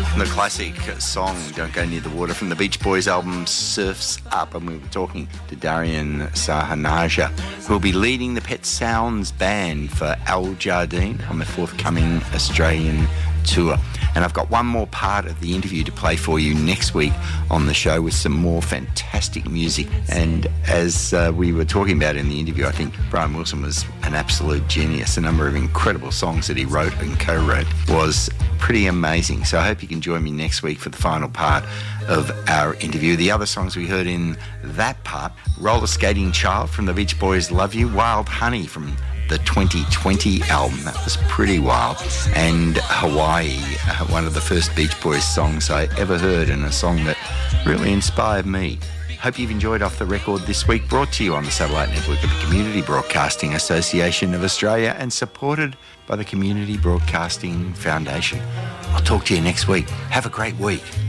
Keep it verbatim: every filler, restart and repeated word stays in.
The classic song Don't Go Near the Water from the Beach Boys album Surf's Up, and we were talking to Darian Sahanaja, who will be leading the Pet Sounds band for Al Jardine on the forthcoming Australian tour. And I've got one more part of the interview to play for you next week on the show with some more fantastic music. And as uh, we were talking about in the interview, I think Brian Wilson was an absolute genius. A number of incredible songs that he wrote and co-wrote was pretty amazing. So I hope you can join me next week for the final part of our interview. The other songs we heard in that part: Roller Skating Child from the Beach Boys' Love You, Wild Honey from the twenty twenty album, that was pretty wild, and Hawaii, uh, one of the first Beach Boys songs I ever heard, and a song that really inspired me. Hope you've enjoyed Off the Record this week, brought to you on the satellite network of the Community Broadcasting Association of Australia and supported by the Community Broadcasting Foundation. I'll talk to you next week. Have a great week.